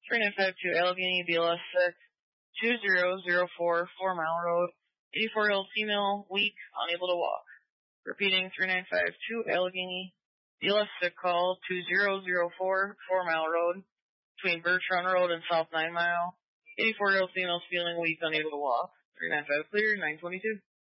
3952 Allegheny, BLS 6, 2004, 4 Mile Road. 84-year-old female, weak, unable to walk. Repeating, 3952 Allegheny, BLS 6 call, 2004, 4 Mile Road, between Birch Run Road and South 9 Mile. 84-year-old female feeling weak, unable to walk. 395 clear, 922.